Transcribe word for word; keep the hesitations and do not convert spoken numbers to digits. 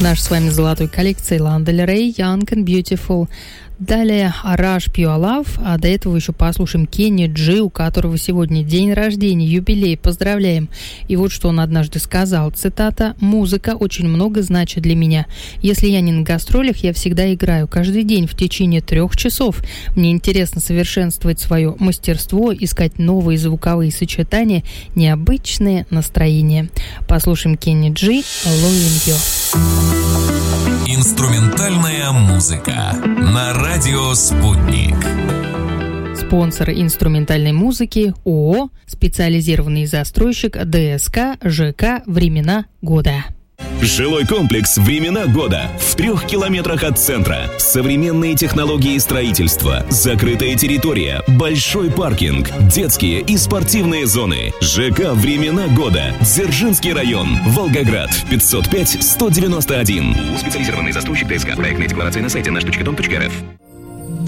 Наш с вами золотой коллекции Лана Дель Рей, Young and Beautiful. Далее Rush Pure Love, а до этого еще послушаем Кенни Джи, у которого сегодня день рождения, юбилей, поздравляем. И вот что он однажды сказал, цитата: «Музыка очень много значит для меня. Если я не на гастролях, я всегда играю, каждый день в течение трех часов. Мне интересно совершенствовать свое мастерство, искать новые звуковые сочетания, необычные настроения». Послушаем Кенни Джи, Loving You. Инструментальная музыка на радио «Спутник». Спонсор инструментальной музыки ООО «Специализированный застройщик ДСК ЖК «Времена года». Жилой комплекс «Времена года» в трех километрах от центра. Современные технологии строительства, закрытая территория, большой паркинг, детские и спортивные зоны. ЖК «Времена года», Дзержинский район, Волгоград, пятьсот пять сто девяносто один. Специализированный застройщик ДСК. Проектная декларация на сайте наш точка дом точка рф.